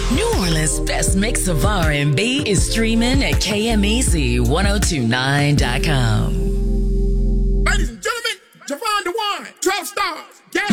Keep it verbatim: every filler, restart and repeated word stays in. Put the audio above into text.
New Orleans' best mix of R and B is streaming at K M E Z ten twenty-nine dot com.